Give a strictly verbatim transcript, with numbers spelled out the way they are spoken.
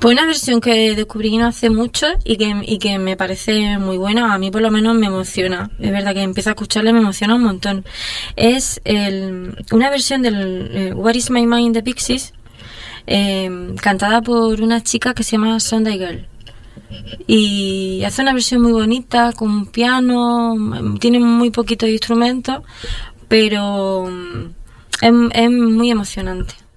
Pues una versión que descubrí no hace mucho y que, y que me parece muy buena, a mí por lo menos me emociona. Es verdad que empiezo a escucharla y me emociona un montón. Es el, una versión del eh, What Is My Mind de Pixies, eh, cantada por una chica que se llama Sunday Girl. Y hace una versión muy bonita, con un piano, tiene muy poquitos instrumentos, pero es, es muy emocionante.